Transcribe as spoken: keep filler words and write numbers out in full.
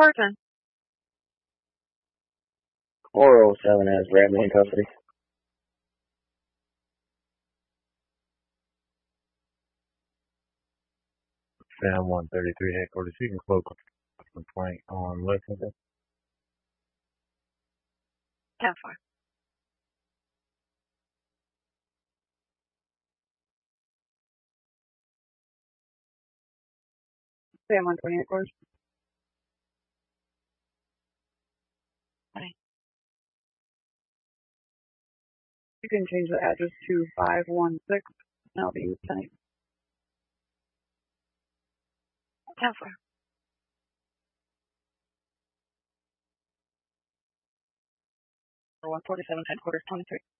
person. four oh seven has Bradley in custody. Sam one thirty-three headquarters. You can cloak a complaint on Lexington. ten four. Sam one twenty headquarters. Okay. You can change the address to five one six. That'll be tonight. ten four. one forty-seven headquarters twenty-three.